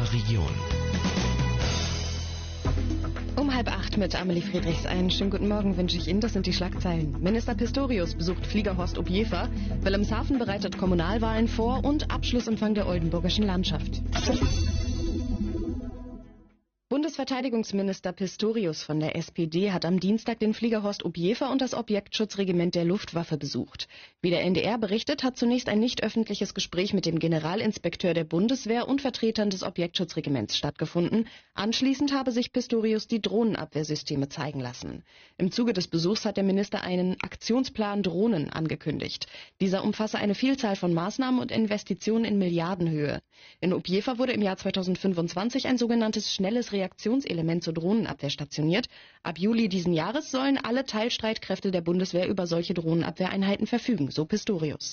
unserer Region. Um 7:30 mit Amelie Friedrichs. Einen schönen guten Morgen wünsche ich Ihnen. Das sind die Schlagzeilen. Minister Pistorius besucht Flieger Horst Opjefer. Wilhelmshaven bereitet Kommunalwahlen vor und Abschlussempfang der oldenburgischen Landschaft. Bundesverteidigungsminister Pistorius von der SPD hat am Dienstag den Flieger Horst Opjefer und das Objektschutzregiment der Luftwaffe besucht. Wie der NDR berichtet, hat zunächst ein nicht öffentliches Gespräch mit dem Generalinspekteur der Bundeswehr und Vertretern des Objektschutzregiments stattgefunden. Anschließend habe sich Pistorius die Drohnenabwehrsysteme zeigen lassen. Im Zuge des Besuchs hat der Minister einen Aktionsplan Drohnen angekündigt. Dieser umfasse eine Vielzahl von Maßnahmen und Investitionen in Milliardenhöhe. In Opjefer wurde im Jahr 2025 ein sogenanntes schnelles Reaktionselement zur Drohnenabwehr stationiert. Ab Juli diesen Jahres sollen alle Teilstreitkräfte der Bundeswehr über solche Drohnenabwehreinheiten verfügen, so Pistorius.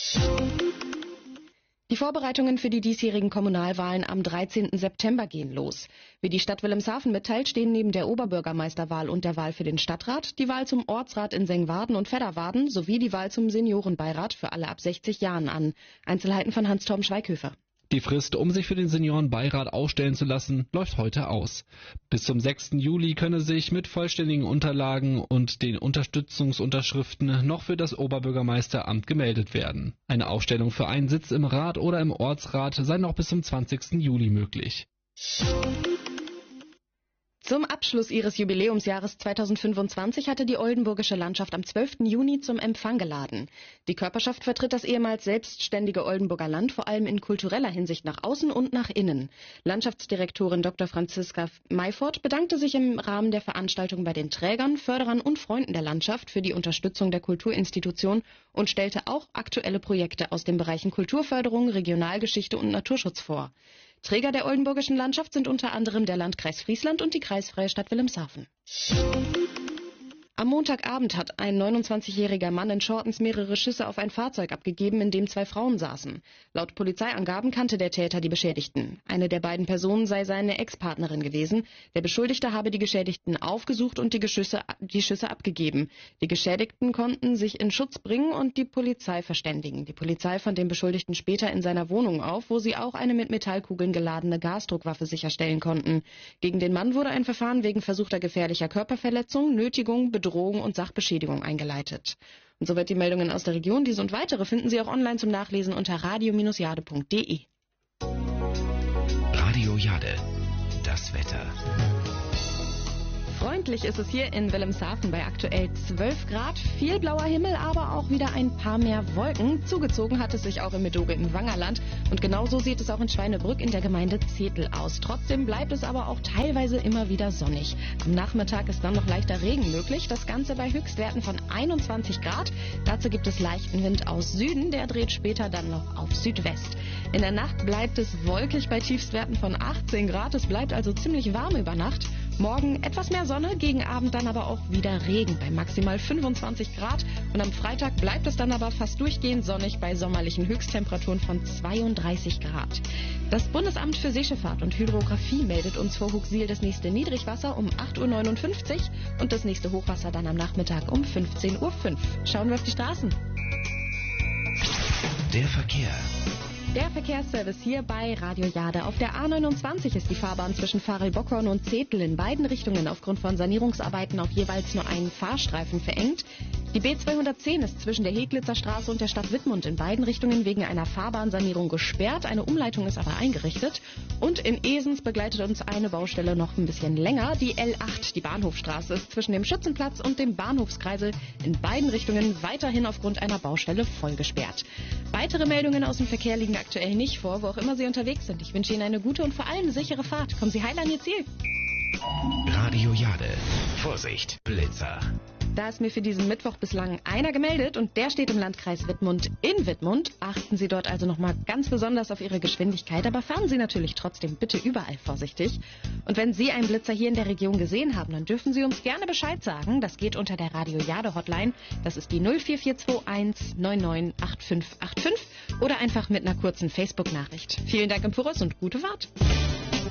Die Vorbereitungen für die diesjährigen Kommunalwahlen am 13. September gehen los. Wie die Stadt Wilhelmshaven mitteilt, stehen neben der Oberbürgermeisterwahl und der Wahl für den Stadtrat die Wahl zum Ortsrat in Sengwarden und Vedderwarden sowie die Wahl zum Seniorenbeirat für alle ab 60 Jahren an. Einzelheiten von Hans-Torben Schweighöfer. Die Frist, um sich für den Seniorenbeirat aufstellen zu lassen, läuft heute aus. Bis zum 6. Juli könne sich mit vollständigen Unterlagen und den Unterstützungsunterschriften noch für das Oberbürgermeisteramt gemeldet werden. Eine Aufstellung für einen Sitz im Rat oder im Ortsrat sei noch bis zum 20. Juli möglich. Zum Abschluss ihres Jubiläumsjahres 2025 hatte die oldenburgische Landschaft am 12. Juni zum Empfang geladen. Die Körperschaft vertritt das ehemals selbstständige Oldenburger Land vor allem in kultureller Hinsicht nach außen und nach innen. Landschaftsdirektorin Dr. Franziska Mayfort bedankte sich im Rahmen der Veranstaltung bei den Trägern, Förderern und Freunden der Landschaft für die Unterstützung der Kulturinstitution und stellte auch aktuelle Projekte aus den Bereichen Kulturförderung, Regionalgeschichte und Naturschutz vor. Träger der oldenburgischen Landschaft sind unter anderem der Landkreis Friesland und die kreisfreie Stadt Wilhelmshaven. Am Montagabend hat ein 29-jähriger Mann in Schortens mehrere Schüsse auf ein Fahrzeug abgegeben, in dem 2 Frauen saßen. Laut Polizeiangaben kannte der Täter die Beschädigten. Eine der beiden Personen sei seine Ex-Partnerin gewesen. Der Beschuldigte habe die Geschädigten aufgesucht und die Schüsse abgegeben. Die Geschädigten konnten sich in Schutz bringen und die Polizei verständigen. Die Polizei fand den Beschuldigten später in seiner Wohnung auf, wo sie auch eine mit Metallkugeln geladene Gasdruckwaffe sicherstellen konnten. Gegen den Mann wurde ein Verfahren wegen versuchter gefährlicher Körperverletzung, Nötigung, Bedrohung und Sachbeschädigung eingeleitet. Und so wird die Meldungen aus der Region. Diese und weitere finden Sie auch online zum Nachlesen unter radio-jade.de. Radio Jade, das Wetter. Freundlich ist es hier in Wilhelmshaven bei aktuell 12 Grad. Viel blauer Himmel, aber auch wieder ein paar mehr Wolken. Zugezogen hat es sich auch im Medoge im Wangerland. Und genauso sieht es auch in Schweinebrück in der Gemeinde Zetel aus. Trotzdem bleibt es aber auch teilweise immer wieder sonnig. Am Nachmittag ist dann noch leichter Regen möglich. Das Ganze bei Höchstwerten von 21 Grad. Dazu gibt es leichten Wind aus Süden. Der dreht später dann noch auf Südwest. In der Nacht bleibt es wolkig bei Tiefstwerten von 18 Grad. Es bleibt also ziemlich warm über Nacht. Morgen etwas mehr Sonne, gegen Abend dann aber auch wieder Regen bei maximal 25 Grad. Und am Freitag bleibt es dann aber fast durchgehend sonnig bei sommerlichen Höchsttemperaturen von 32 Grad. Das Bundesamt für Seeschifffahrt und Hydrographie meldet uns vor Huxil das nächste Niedrigwasser um 8:59 Uhr und das nächste Hochwasser dann am Nachmittag um 15:05 Uhr. Schauen wir auf die Straßen. Der Verkehr. Der Verkehrsservice hier bei Radio Jade. Auf der A29 ist die Fahrbahn zwischen Varel-Bockhorn und Zetel in beiden Richtungen aufgrund von Sanierungsarbeiten auf jeweils nur einen Fahrstreifen verengt. Die B210 ist zwischen der Heglitzer Straße und der Stadt Wittmund in beiden Richtungen wegen einer Fahrbahnsanierung gesperrt. Eine Umleitung ist aber eingerichtet. Und in Esens begleitet uns eine Baustelle noch ein bisschen länger. Die L8, die Bahnhofstraße, ist zwischen dem Schützenplatz und dem Bahnhofskreisel in beiden Richtungen weiterhin aufgrund einer Baustelle voll gesperrt. Weitere Meldungen aus dem Verkehr liegen aktuell nicht vor, wo auch immer Sie unterwegs sind. Ich wünsche Ihnen eine gute und vor allem sichere Fahrt. Kommen Sie heil an Ihr Ziel. Radio Jade. Vorsicht, Blitzer. Da ist mir für diesen Mittwoch bislang einer gemeldet und der steht im Landkreis Wittmund in Wittmund. Achten Sie dort also nochmal ganz besonders auf Ihre Geschwindigkeit, aber fahren Sie natürlich trotzdem bitte überall vorsichtig. Und wenn Sie einen Blitzer hier in der Region gesehen haben, dann dürfen Sie uns gerne Bescheid sagen. Das geht unter der Radio Jade Hotline. Das ist die 04421 998585 oder einfach mit einer kurzen Facebook-Nachricht. Vielen Dank im Voraus und gute Fahrt.